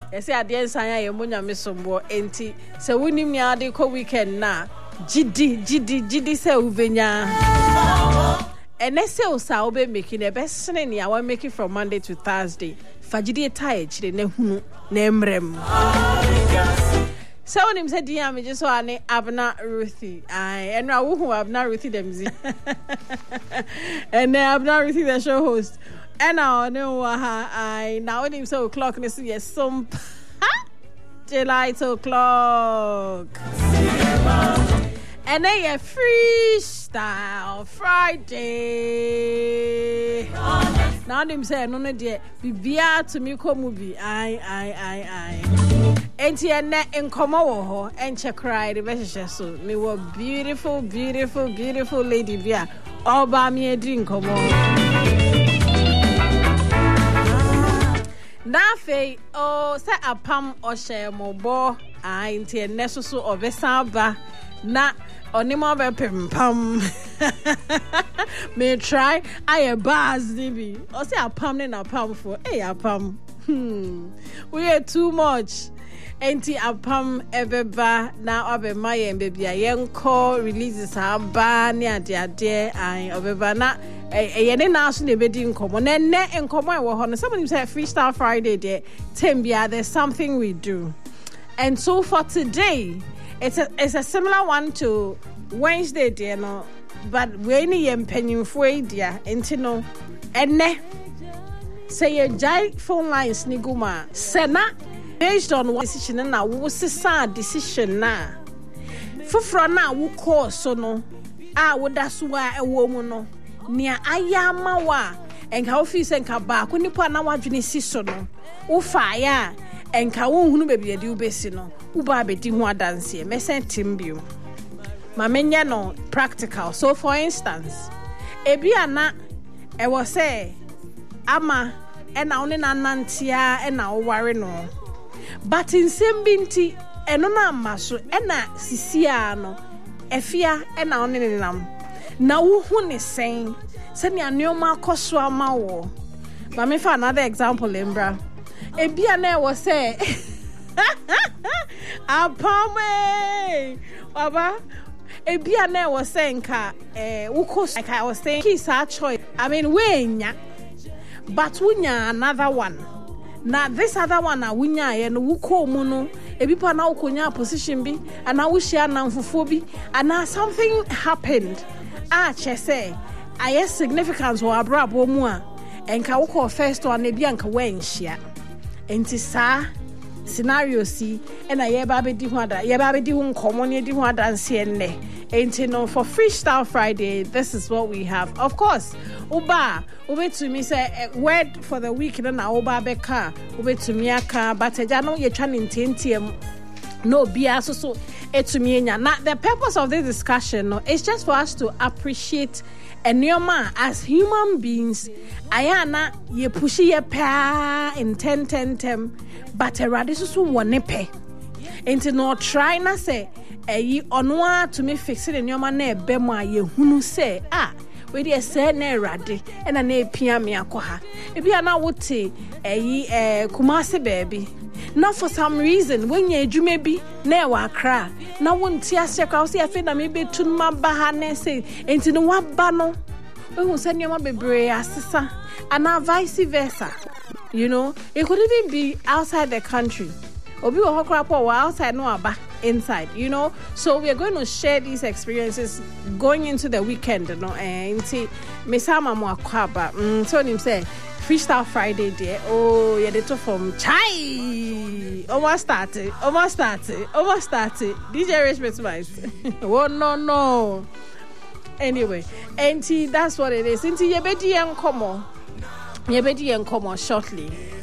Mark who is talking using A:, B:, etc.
A: say adeɛ nsan ayɛ mo nyame sombo enti sɛ wonim ni ade ko weekend na gidi sɛ uvenya ene sɛ osa obe making e best ni I make it from Monday to Thursday fagidi tie chire na hunu na emrem so onim sɛ dia me just so ane Abna Ruthie I enra wo hu Abna Ruthie demzi and Abna Ruthie the show host and now no I now onim so o'clock ne so yes some July 2 o'clock and then a freestyle Friday. Now them say no dear bibia to me come movie. I. Enti ene enkomo wo ho enche cry the best so me were beautiful lady bia oba me edi enkomo. Na fe o se apam o share mobo enti ene so obesan ba na onimo be pam me try I bars nibi o say apam ne na pam for apam we are too much enti apam ebeba na obema yen baby yenko releases aba ne ade ai obeba na yene na so ne bedi nkomo na ne nkomo e wo ho no somebody say freestyle Friday there tembia there's something we do and so for today it's a similar one to Wednesday dear no but we ni yempanyimfo idea enti no enne say your jai phone lines ni guma sena based on what decision na wo sesa decision na foforo na wo call so no a wo da so a ewo mu no nia ayama wa enka wo fi se nka ba ko nipa na wadwene si so no wo fa ya enka wo hunu bebi ade wo besi no wo ba bedi ho adanse me sentim bio ma menya no practical so for instance ebi ana e wo say ama e na one na nantia e na wo ware no but nsem binti eno na amaso e na sisia no efia e na one ne nam na wo hu ne sen se ne aneoma akoso ama wo ma me fa another example embra ebi ana e wo say apame baba ebia na e wo say nka wukos like I was saying kiss our choice I mean wenya but wunya another one na this other one na wunya ye no wuko mu no ebi pa na wukonya position bi ana wuhia na mfofo bi ana something happened che say aye significance wo abrabo mu a enka wuko first one ebi anka wenhia enti saa scenario si and I yeba be di ho ada yeba be di ho nkomo ne di ho adanse enne enti no for freestyle Friday this is what we have of course uba to me say word for the week na uba be ka to me aka but eja no ye twa ne ntentiem no bia so etumi enya na the purpose of this discussion no is just for us to appreciate enyoma as human beings ayana ye pushi ye pa in 10 but erade so wone pe enti no try na say eyi ono a to me fix the enyoma na ebe mu aye hunu say we dey say na erade e na epia me akoha ebi ana wote eyi Kumasi baby now for some reason when you adwuma bi na e wa Accra na wonti ase kwa so afi na me betu ma ba ha na say enti no waba no we say nyoma bebre asesa and vice versa you know it could even be outside the country obi wo hokra po outside no aba inside you know so we are going to share these experiences going into the weekend no enti mesama mo akwaba so nim say freestyle Friday there you dey to from chai almost started DJ Richmond Spice oh no anyway enti that's what it is enti yebedi enkomo shortly